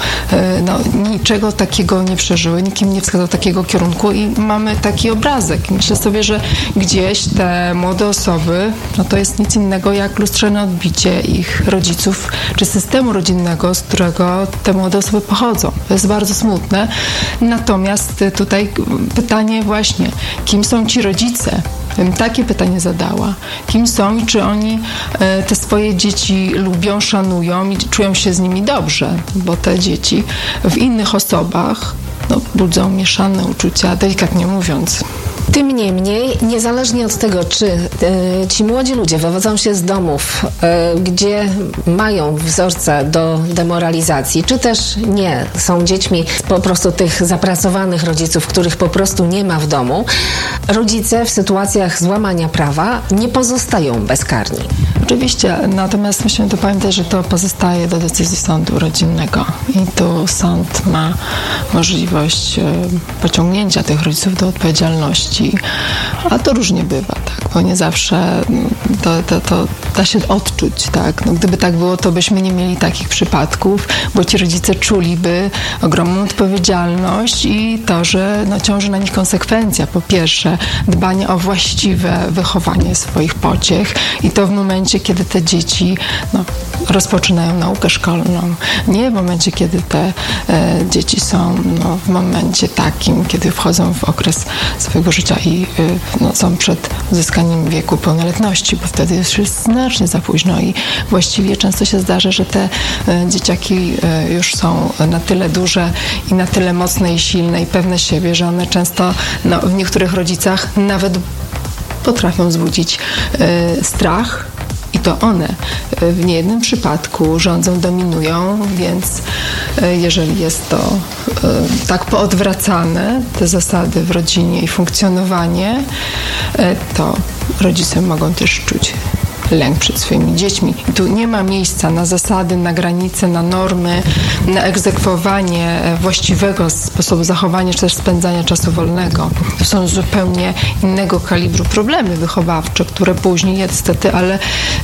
niczego takiego nie przeżyły, nikim nie wskazał takiego kierunku i mamy taki obrazek. Myślę sobie, że gdzieś te młode osoby, to jest nic innego jak lustrzane odbicie ich rodziców, czy systemu rodzinnego, z którego te młode osoby pochodzą. To jest bardzo smutne. Natomiast tutaj pytanie właśnie, kim są ci rodzice? Takie pytanie zadała. Kim są i czy oni te swoje dzieci lubią, szanują i czują się z nimi dobrze? Bo te dzieci w innych osobach budzą mieszane uczucia, delikatnie mówiąc. Tym niemniej, niezależnie od tego, czy ci młodzi ludzie wywodzą się z domów, gdzie mają wzorce do demoralizacji, czy też nie, są dziećmi po prostu tych zapracowanych rodziców, których po prostu nie ma w domu, rodzice w sytuacjach złamania prawa nie pozostają bezkarni. Oczywiście, natomiast musimy tu pamiętać, że to pozostaje do decyzji sądu rodzinnego i tu sąd ma możliwość pociągnięcia tych rodziców do odpowiedzialności, a to różnie bywa, tak, bo nie zawsze to da się odczuć, tak. No, gdyby tak było, to byśmy nie mieli takich przypadków, bo ci rodzice czuliby ogromną odpowiedzialność i to, że ciąży na nich konsekwencja. Po pierwsze, dbanie o właściwe wychowanie swoich pociech i to w momencie, kiedy te dzieci rozpoczynają naukę szkolną. Nie w momencie, kiedy te dzieci są w momencie takim, kiedy wchodzą w okres swojego życia i są przed uzyskaniem wieku pełnoletności, bo wtedy już jest znacznie za późno i właściwie często się zdarza, że te dzieciaki już są na tyle duże i na tyle mocne i silne i pewne siebie, że one często w niektórych rodzicach nawet potrafią wzbudzić strach. I to one w niejednym przypadku rządzą, dominują, więc jeżeli jest to tak poodwracane, te zasady w rodzinie i funkcjonowanie, to rodzice mogą też czuć lęk przed swoimi dziećmi. I tu nie ma miejsca na zasady, na granice, na normy, na egzekwowanie właściwego sposobu zachowania, czy też spędzania czasu wolnego. To są zupełnie innego kalibru problemy wychowawcze, które później niestety, ale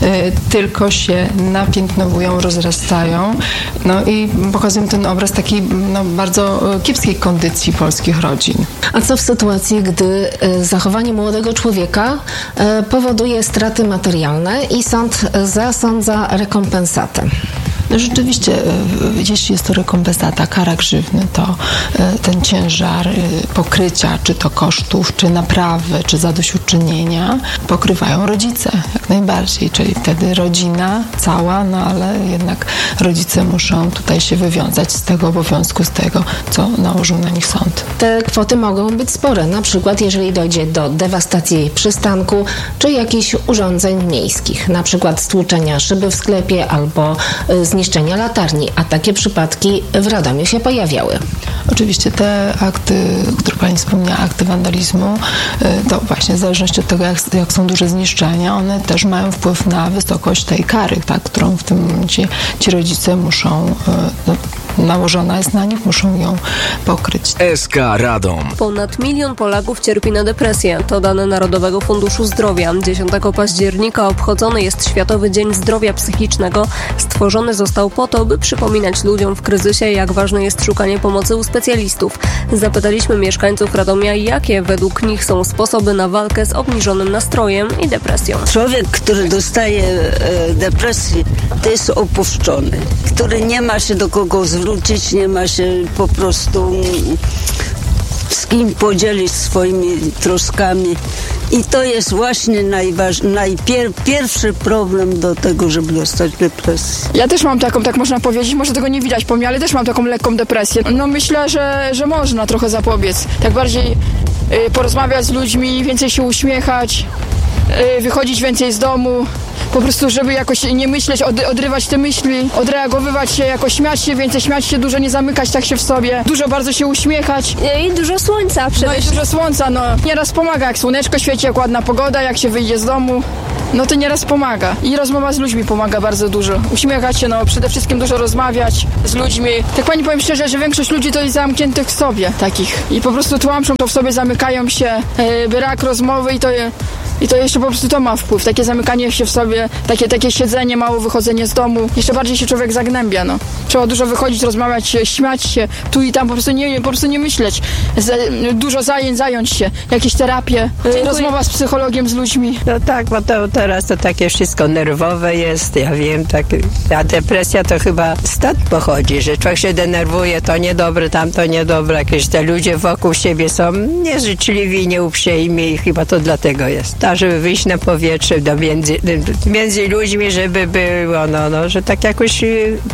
tylko się napiętnowują, rozrastają. I pokazują ten obraz takiej bardzo kiepskiej kondycji polskich rodzin. A co w sytuacji, gdy zachowanie młodego człowieka powoduje straty materialne i sąd zasądza rekompensatę? Rzeczywiście, jeśli jest to rekompensata, kara grzywny, to ten ciężar pokrycia, czy to kosztów, czy naprawy, czy zadośćuczynienia pokrywają rodzice, jak najbardziej, czyli wtedy rodzina cała, ale jednak rodzice muszą tutaj się wywiązać z tego obowiązku, z tego, co nałożył na nich sąd. Te kwoty mogą być spore, na przykład jeżeli dojdzie do dewastacji przystanku, czy jakichś urządzeń miejskich, na przykład stłuczenia szyby w sklepie albo zniszczenia latarni, a takie przypadki w Radomiu się pojawiały. Oczywiście te akty, które Pani wspomniała, akty wandalizmu, to właśnie w zależności od tego, jak są duże zniszczenia, one też mają wpływ na wysokość tej kary, tak, którą w tym momencie ci rodzice muszą, nałożona jest na nich, muszą ją pokryć. SK Radom. Ponad 1 milion Polaków cierpi na depresję. To dane Narodowego Funduszu Zdrowia. 10 października obchodzony jest Światowy Dzień Zdrowia Psychicznego. Stworzony został po to, by przypominać ludziom w kryzysie, jak ważne jest szukanie pomocy u specjalistów. Zapytaliśmy mieszkańców Radomia, jakie według nich są sposoby na walkę z obniżonym nastrojem i depresją. Człowiek, który dostaje depresji, to jest opuszczony, który nie ma się do kogo zwrócić, nie ma się po prostu z kim podzielić swoimi troskami. I to jest właśnie pierwszy problem do tego, żeby dostać depresję. Ja też mam taką, tak można powiedzieć, może tego nie widać po mnie, ale też mam taką lekką depresję. Myślę, że można trochę zapobiec. Tak bardziej porozmawiać z ludźmi, więcej się uśmiechać, wychodzić więcej z domu. Po prostu, żeby jakoś nie myśleć, odrywać te myśli, odreagowywać się, jakoś śmiać się, więcej śmiać się, dużo nie zamykać tak się w sobie, dużo bardzo się uśmiechać. I dużo słońca przede wszystkim. I dużo słońca, Nieraz pomaga, jak słoneczko świeci, jak ładna pogoda, jak się wyjdzie z domu. To nieraz pomaga. I rozmowa z ludźmi pomaga bardzo dużo. Uśmiechać się, przede wszystkim dużo rozmawiać z ludźmi. Tak Pani powiem szczerze, że większość ludzi to jest zamkniętych w sobie takich. I po prostu tłamszą to w sobie, zamykają się, brak rozmowy i to jeszcze po prostu to ma wpływ. Takie zamykanie się w sobie, takie siedzenie, mało wychodzenie z domu. Jeszcze bardziej się człowiek zagnębia, Trzeba dużo wychodzić, rozmawiać, śmiać się, tu i tam, po prostu nie myśleć. Dużo zająć się, jakieś terapie, rozmowa z psychologiem, z ludźmi. Tak, bo teraz to takie wszystko nerwowe jest, ja wiem, a depresja to chyba stąd pochodzi, że człowiek się denerwuje, to niedobre, tamto niedobre, jakieś te ludzie wokół siebie są nieżyczliwi, nieuprzejmi i chyba to dlatego jest. Żeby wyjść na powietrze między ludźmi, żeby było, że tak jakoś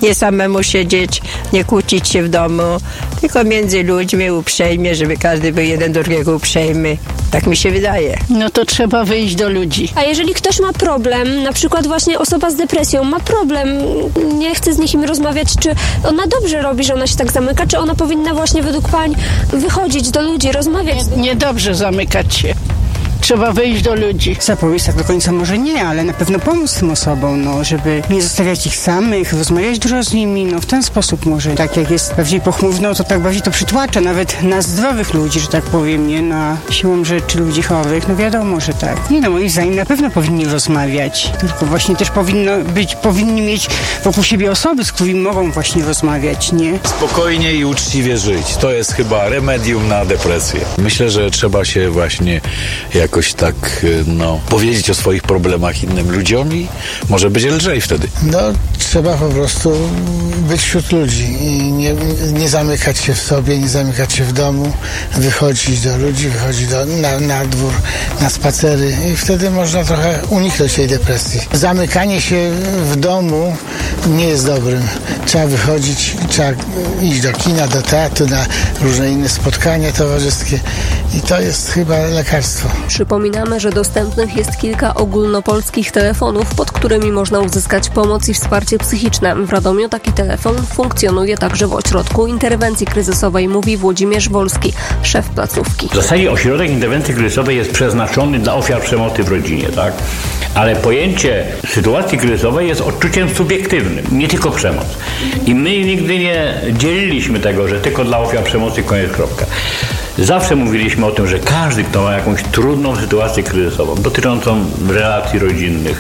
Nie samemu siedzieć, nie kłócić się w domu, tylko między ludźmi uprzejmie, żeby każdy był jeden drugiego uprzejmy. Tak mi się wydaje. No to trzeba wyjść do ludzi. A jeżeli ktoś ma problem, na przykład właśnie osoba z depresją ma problem, nie chce z nimi rozmawiać, czy ona dobrze robi, że ona się tak zamyka, czy ona powinna właśnie według pań wychodzić do ludzi, rozmawiać? Niedobrze zamykać się. Trzeba wyjść do ludzi. Zapowiedź tak do końca może nie, ale na pewno pomóc tym osobom, żeby nie zostawiać ich samych, rozmawiać dużo z nimi, w ten sposób może. Tak jak jest bardziej pochmurno, to tak bardziej to przytłacza nawet na zdrowych ludzi, że tak powiem, nie na siłą rzeczy ludzi chorych, wiadomo, że tak. Nie moim zdaniem na pewno powinni rozmawiać, tylko właśnie też powinni mieć wokół siebie osoby, z którymi mogą właśnie rozmawiać, nie? Spokojnie i uczciwie żyć. To jest chyba remedium na depresję. Myślę, że trzeba się właśnie jakoś tak, powiedzieć o swoich problemach innym ludziom i może być lżej wtedy. Trzeba po prostu być wśród ludzi i nie zamykać się w sobie, nie zamykać się w domu, wychodzić do ludzi, wychodzić na dwór, na spacery i wtedy można trochę uniknąć tej depresji. Zamykanie się w domu nie jest dobrym. Trzeba wychodzić, trzeba iść do kina, do teatru, na różne inne spotkania towarzyskie i to jest chyba lekarstwo. Przypominamy, że dostępnych jest kilka ogólnopolskich telefonów, pod którymi można uzyskać pomoc i wsparcie psychiczne. W Radomiu taki telefon funkcjonuje także w Ośrodku Interwencji Kryzysowej, mówi Włodzimierz Wolski, szef placówki. W zasadzie ośrodek interwencji kryzysowej jest przeznaczony dla ofiar przemocy w rodzinie, tak? Ale pojęcie sytuacji kryzysowej jest odczuciem subiektywnym, nie tylko przemoc. I my nigdy nie dzieliliśmy tego, że tylko dla ofiar przemocy koniec, kropka. Zawsze mówiliśmy o tym, że każdy, kto ma jakąś trudną sytuację kryzysową, dotyczącą relacji rodzinnych,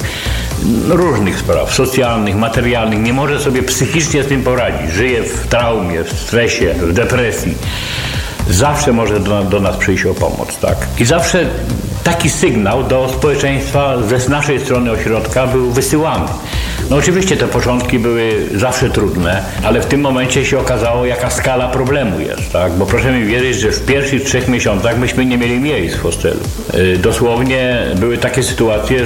różnych spraw, socjalnych, materialnych, nie może sobie psychicznie z tym poradzić. Żyje w traumie, w stresie, w depresji. Zawsze może do nas przyjść o pomoc, tak? I zawsze taki sygnał do społeczeństwa z naszej strony ośrodka był wysyłany. Oczywiście te początki były zawsze trudne, ale w tym momencie się okazało, jaka skala problemu jest, tak? Bo proszę mi wierzyć, że w pierwszych 3 miesiącach myśmy nie mieli miejsc w hostelu. Dosłownie były takie sytuacje,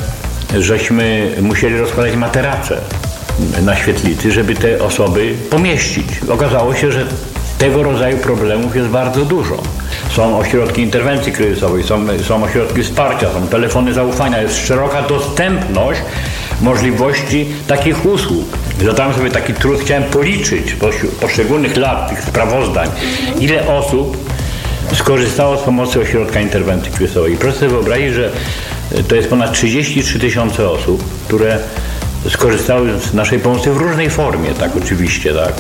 żeśmy musieli rozkładać materace na świetlicy, żeby te osoby pomieścić. Okazało się, że tego rodzaju problemów jest bardzo dużo. Są ośrodki interwencji kryzysowej, są ośrodki wsparcia, są telefony zaufania, jest szeroka dostępność możliwości takich usług. Zadałem sobie taki trud, chciałem policzyć poszczególnych lat tych sprawozdań, ile osób skorzystało z pomocy ośrodka interwencji kryzysowej. I proszę sobie wyobrazić, że to jest ponad 33 000 osób, które skorzystały z naszej pomocy w różnej formie, tak oczywiście, tak.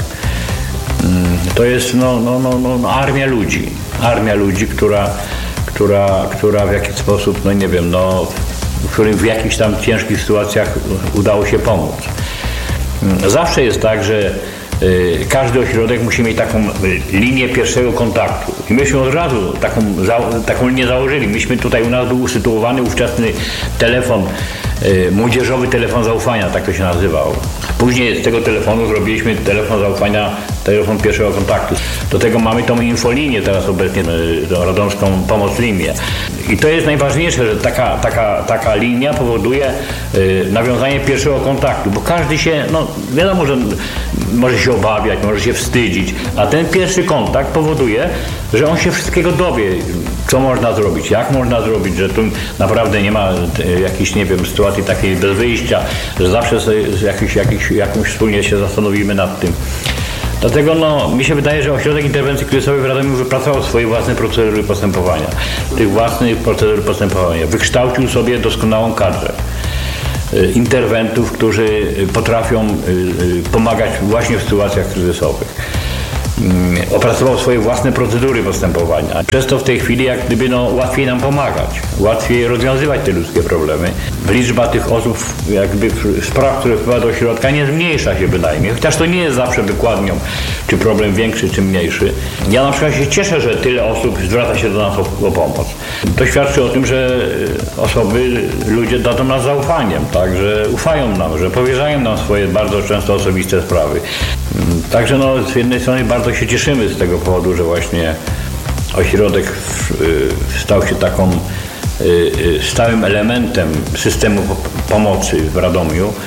To jest armia ludzi, która w jakiś sposób, którym w jakichś tam ciężkich sytuacjach udało się pomóc. Zawsze jest tak, że każdy ośrodek musi mieć taką linię pierwszego kontaktu. I myśmy od razu taką linię założyli. Myśmy tutaj u nas był usytuowany ówczesny telefon, młodzieżowy telefon zaufania, tak to się nazywał. Później z tego telefonu zrobiliśmy telefon zaufania, telefon pierwszego kontaktu. Do tego mamy tą infolinię teraz obecnie, tą radomską pomoc linię. I to jest najważniejsze, że taka linia powoduje nawiązanie pierwszego kontaktu, bo każdy się, wiadomo, że może się obawiać, może się wstydzić, a ten pierwszy kontakt powoduje, że on się wszystkiego dowie, co można zrobić, jak można zrobić, że tu naprawdę nie ma jakiejś, sytuacji takiej bez wyjścia, że zawsze jakąś wspólnie się zastanowimy nad tym. Dlatego mi się wydaje, że Ośrodek Interwencji Kryzysowej w Radomiu wypracował swoje własne procedury postępowania. Tych własnych procedur postępowania. Wykształcił sobie doskonałą kadrę interwentów, którzy potrafią pomagać właśnie w sytuacjach kryzysowych. Opracował swoje własne procedury postępowania. Przez to w tej chwili jak gdyby łatwiej nam pomagać, łatwiej rozwiązywać te ludzkie problemy. Liczba tych osób, spraw, które wpływa do ośrodka, nie zmniejsza się bynajmniej, chociaż to nie jest zawsze wykładnią, czy problem większy, czy mniejszy. Ja na przykład się cieszę, że tyle osób zwraca się do nas o pomoc. To świadczy o tym, że ludzie dadzą nas zaufaniem, tak, że ufają nam, że powierzają nam swoje bardzo często osobiste sprawy. Także z jednej strony bardzo się cieszymy z tego powodu, że właśnie ośrodek stał się taką stałym elementem systemu pomocy w Radomiu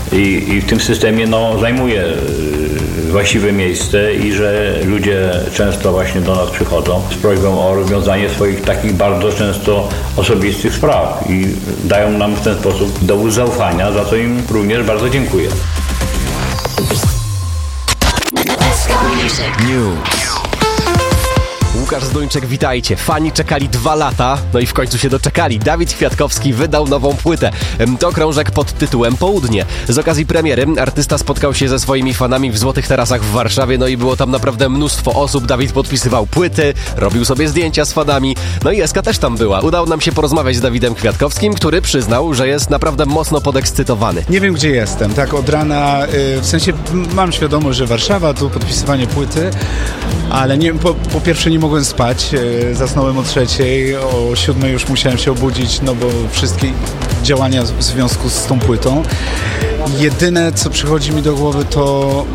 i w tym systemie zajmuje właściwe miejsce i że ludzie często właśnie do nas przychodzą z prośbą o rozwiązanie swoich takich bardzo często osobistych spraw i dają nam w ten sposób dowód zaufania, za co im również bardzo dziękuję. News. Łukasz Zduńczyk, witajcie. Fani czekali 2 lata, no i w końcu się doczekali. Dawid Kwiatkowski wydał nową płytę. To krążek pod tytułem Południe. Z okazji premiery artysta spotkał się ze swoimi fanami w Złotych Tarasach w Warszawie, no i było tam naprawdę mnóstwo osób. Dawid podpisywał płyty, robił sobie zdjęcia z fanami, no i Eska też tam była. Udało nam się porozmawiać z Dawidem Kwiatkowskim, który przyznał, że jest naprawdę mocno podekscytowany. Nie wiem, gdzie jestem. Tak od rana, w sensie mam świadomość, że Warszawa, tu podpisywanie płyty, ale po pierwsze nie mogłem spać, zasnąłem o 3:00, o 7:00 już musiałem się obudzić, no bo wszystkie działania w związku z tą płytą. Jedyne, co przychodzi mi do głowy, to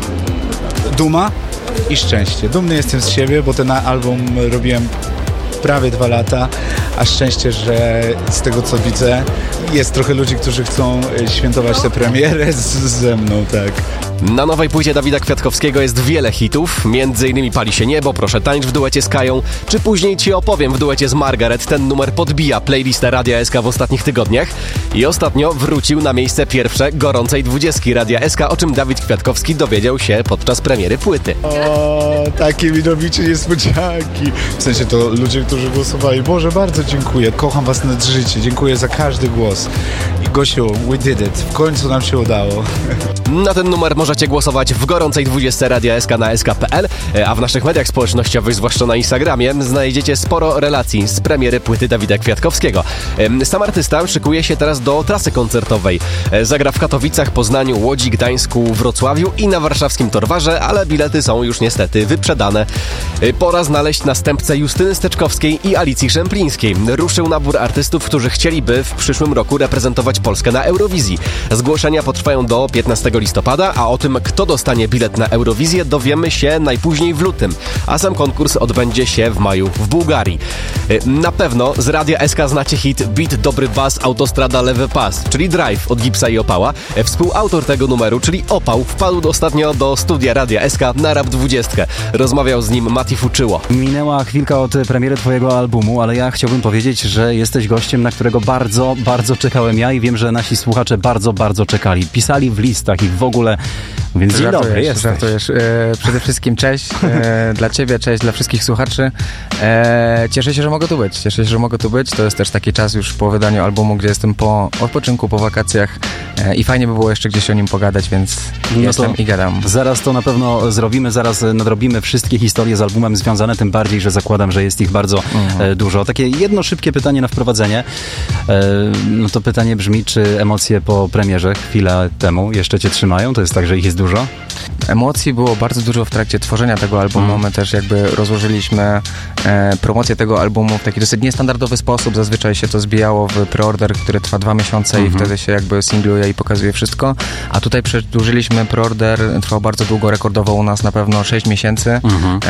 duma i szczęście. Dumny jestem z siebie, bo ten album robiłem prawie 2 lata, a szczęście, że z tego co widzę, jest trochę ludzi, którzy chcą świętować tę premierę ze mną, tak. Na nowej płycie Dawida Kwiatkowskiego jest wiele hitów, m.in. Pali się niebo, Proszę tańcz w duecie z Kają, czy później Ci opowiem w duecie z Margaret. Ten numer podbija playlistę Radia SK w ostatnich tygodniach i ostatnio wrócił na miejsce pierwsze gorącej 20 Radia SK, o czym Dawid Kwiatkowski dowiedział się podczas premiery płyty. O, takie mi robicie niespodzianki. W sensie to ludzie, którzy głosowali. Boże, bardzo dziękuję. Kocham was nad życie. Dziękuję za każdy głos. I Gosiu, we did it. W końcu nam się udało. Na ten numer możecie głosować w gorącej 20 Radia SK na sk.pl, a w naszych mediach społecznościowych, zwłaszcza na Instagramie, znajdziecie sporo relacji z premiery płyty Dawida Kwiatkowskiego. Sam artysta szykuje się teraz do trasy koncertowej. Zagra w Katowicach, Poznaniu, Łodzi, Gdańsku, Wrocławiu i na warszawskim Torwarze, ale bilety są już niestety wyprzedane. Pora znaleźć następcę Justyny Steczkowskiej i Alicji Szemplińskiej. Ruszył nabór artystów, którzy chcieliby w przyszłym roku reprezentować Polskę na Eurowizji. Zgłoszenia potrwają do 15 listopada, a o tym, kto dostanie bilet na Eurowizję, dowiemy się najpóźniej w lutym, a sam konkurs odbędzie się w maju w Bułgarii. Na pewno z Radia SK znacie hit Beat, Dobry Bas, Autostrada, Lewy Pas, czyli Drive od Gipsa i Opała. Współautor tego numeru, czyli Opał, wpadł ostatnio do studia Radia SK na Rap 20. Rozmawiał z nim Mati Fuczyło. Minęła chwilka od premiery twojego albumu, ale ja chciałbym powiedzieć, że jesteś gościem, na którego bardzo, bardzo czekałem ja i wiem, że nasi słuchacze bardzo, bardzo czekali. Pisali w listach i w ogóle, więc dzień dobry, jesteś. Żartujesz. Przede wszystkim cześć dla ciebie, cześć dla wszystkich słuchaczy. Cieszę się, że mogę tu być. To jest też taki czas już po wydaniu albumu, gdzie jestem po odpoczynku, po wakacjach i fajnie by było jeszcze gdzieś o nim pogadać, więc jestem i gadam. Zaraz to na pewno zrobimy, zaraz nadrobimy wszystkie historie z albumem związane, tym bardziej, że zakładam, że jest ich bardzo dużo. Takie jedno szybkie pytanie na wprowadzenie. No to pytanie brzmi, czy emocje po premierze chwilę temu jeszcze cię trzymają? To jest tak, że ich jest dużo? Emocji było bardzo dużo w trakcie tworzenia tego albumu. My też jakby rozłożyliśmy promocję tego albumu w taki dosyć niestandardowy sposób. Zazwyczaj się to zbijało w preorder, który trwa 2 miesiące i wtedy się jakby singluje i pokazuje wszystko. A tutaj przedłużyliśmy preorder, trwał bardzo długo, rekordowo u nas na pewno 6 miesięcy,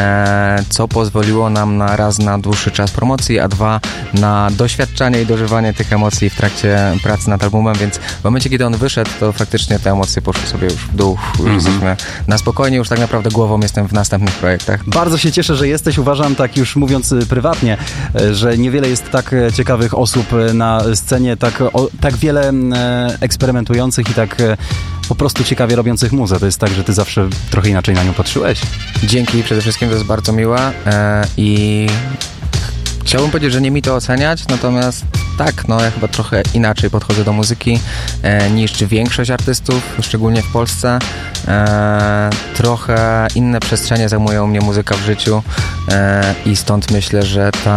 co pozwoliło nam na raz na dłuższy czas promocji, a 2 na doświadczanie i dożywanie tych emocji w trakcie pracy nad albumem, więc w momencie, kiedy on wyszedł, to faktycznie te emocje poszły sobie już w dół. Jesteśmy na spokojnie, już tak naprawdę głową jestem w następnych projektach. Bardzo się cieszę, że jesteś. Uważam, tak już mówiąc prywatnie, że niewiele jest tak ciekawych osób na scenie, tak wiele eksperymentujących i tak po prostu ciekawie robiących muzę. To jest tak, że ty zawsze trochę inaczej na nią patrzyłeś. Dzięki, przede wszystkim to jest bardzo miłe i chciałbym powiedzieć, że nie mi to oceniać, natomiast tak, no ja chyba trochę inaczej podchodzę do muzyki niż większość artystów, szczególnie w Polsce. Trochę inne przestrzenie zajmuje u mnie muzyka w życiu i stąd myślę, że ta